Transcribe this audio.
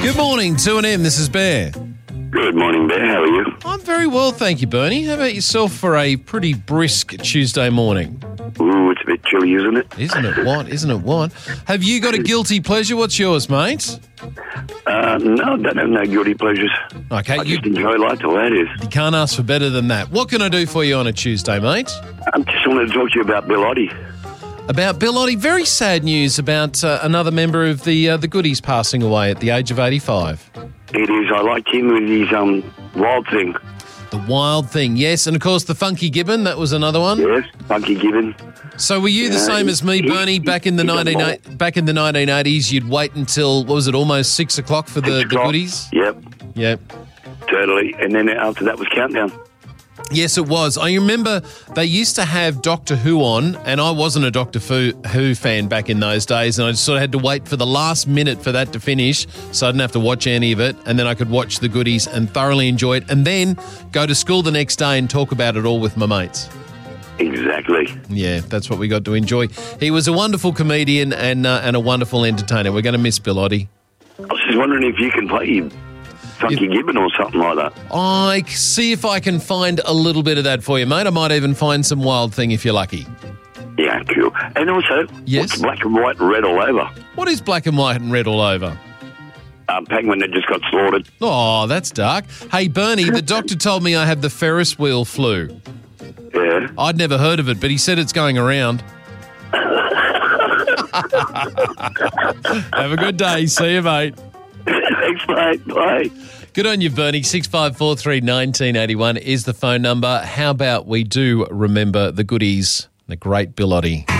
Good morning, 2AM. This is Bear. Good morning, Bear. How are you? I'm very well, thank you, Bernie. How about yourself for a pretty brisk Tuesday morning? Ooh, it's a bit chilly, isn't it? Isn't it what? Isn't it what? Have you got a guilty pleasure? What's yours, mate? No, I don't have no guilty pleasures. Okay, I you just enjoy life the way it is. can't ask for better than that. What can I do for you on a Tuesday, mate? I just wanted to talk to you about Bill Oddie. About Bill Oddie, very sad news about another member of the Goodies passing away at the age of 85. It is. I liked him with his Wild Thing. The Wild Thing, yes. And, of course, the Funky Gibbon, that was another one. Yes, Funky Gibbon. So were you the same as me, Bernie, back in the 1980s? You'd wait until, what was it, almost 6 o'clock for the Goodies? Yep, Yep. totally. And then after that was Countdown. Yes, it was. I remember they used to have Doctor Who on, and I wasn't a Doctor Who fan back in those days, and I just sort of had to wait for the last minute for that to finish so I didn't have to watch any of it, and then I could watch the Goodies and thoroughly enjoy it, and then go to school the next day and talk about it all with my mates. Exactly. Yeah, that's what we got to enjoy. He was a wonderful comedian and a wonderful entertainer. We're going to miss Bill Oddie. I was just wondering if you can play Funky Gibbon or something like that. I see if I can find a little bit of that for you, mate. I might even find some Wild Thing if you're lucky. Yeah, cool. And also, Yes? what's black and white and red all over? What is black and white and red all over? Penguin that just got slaughtered. Oh, that's dark. Hey, Bernie, the doctor told me I have the Ferris wheel flu. Yeah. I'd never heard of it, but he said it's going around. Have a good day. See you, mate. Thanks, mate. Bye. Good on you, Bernie. 6543 1981 is the phone number. How about we do remember the Goodies, the great Bill Oddie.